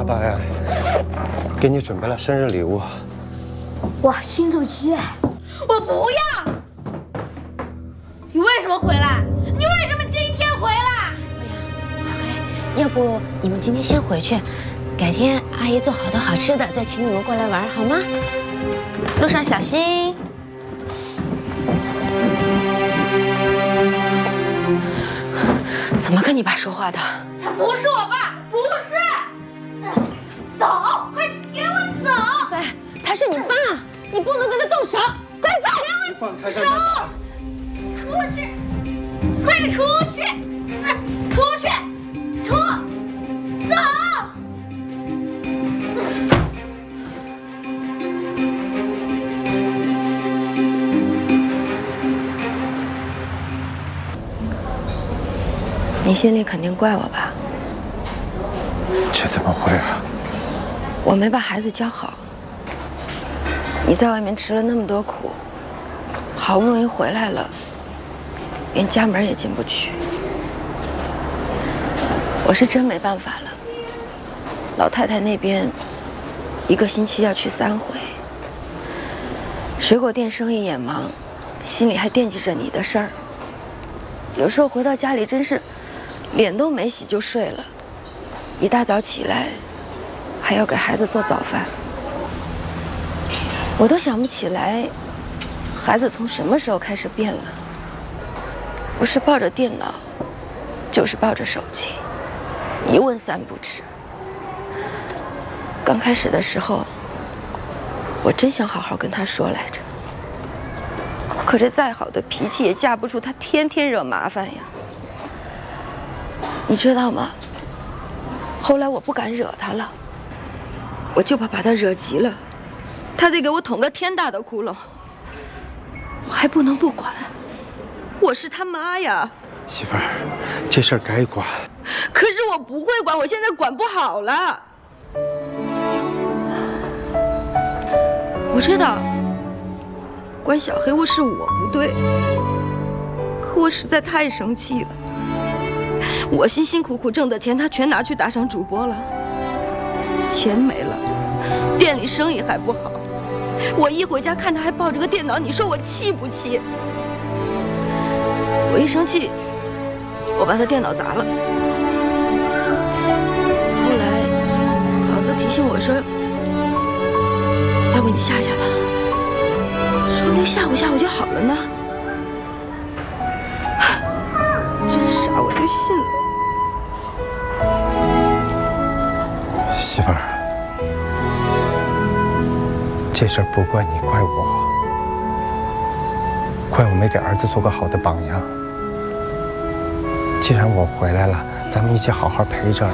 爸呀，给你准备了生日礼物。 哇，新手机！我不要！你为什么回来？你为什么今天回来？ 欧阳，小黑，要不你们今天先回去，改天阿姨做好多好吃的再请你们过来玩，好吗？路上小心。怎么跟你爸说话的？ 他不是我爸，不是。走，快给我走！ 飞，他是你爸，你不能跟他动手，快走！ 放开珊珊爸！ 出去，快点出去！出去，走！ 你心里肯定怪我吧？ 这怎么会啊？ 我没把孩子教好，你在外面吃了那么多苦，好不容易回来了，连家门也进不去。我是真没办法了。老太太那边一个星期要去3回，水果店生意也忙，心里还惦记着你的事儿。有时候回到家里真是脸都没洗就睡了，一大早起来还要给孩子做早饭。我都想不起来，孩子从什么时候开始变了？不是抱着电脑，就是抱着手机，一问3不知。刚开始的时候，我真想好好跟他说来着，可这再好的脾气也架不住他天天惹麻烦呀。你知道吗？后来我不敢惹他了，我就怕把他惹急了，他再给我捅个天大的窟窿，我还不能不管，我是他妈呀！ 媳妇儿，这事儿该管。 可是我不会管，我现在管不好了。我知道管小黑屋是我不对，可我实在太生气了。我辛辛苦苦挣的钱，他全拿去打赏主播了，钱没了，店里生意还不好。我一回家看他还抱着个电脑，你说我气不气？我一生气，我把他电脑砸了。后来嫂子提醒我说，要不你吓吓他，说不定吓唬吓唬就好了呢。真傻，我就信了。 媳妇儿，这事儿不怪你，怪我，怪我没给儿子做个好的榜样。既然我回来了，咱们一起好好陪着